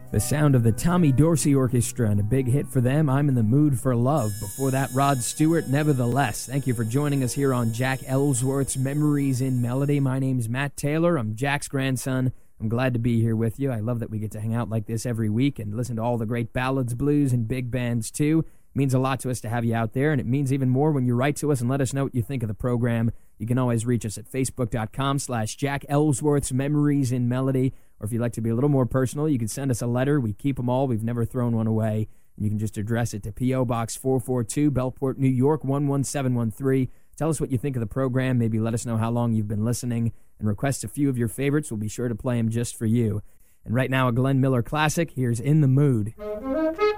The sound of the Tommy Dorsey Orchestra and a big hit for them, I'm in the Mood for Love. Before that, Rod Stewart, Nevertheless. Thank you for joining us here on Jack Ellsworth's Memories in Melody. My name's Matt Taylor. I'm Jack's grandson. I'm glad to be here with you. I love that we get to hang out like this every week and listen to all the great ballads, blues, and big bands, too. It means a lot to us to have you out there, and it means even more when you write to us and let us know what you think of the program. You can always reach us at facebook.com/Jack Ellsworth's Memories in Melody. Or if you'd like to be a little more personal, you can send us a letter. We keep them all. We've never thrown one away. And you can just address it to P.O. Box 442, Bellport, New York, 11713. Tell us what you think of the program. Maybe let us know how long you've been listening. And request a few of your favorites. We'll be sure to play them just for you. And right now, a Glenn Miller classic. Here's In the Mood.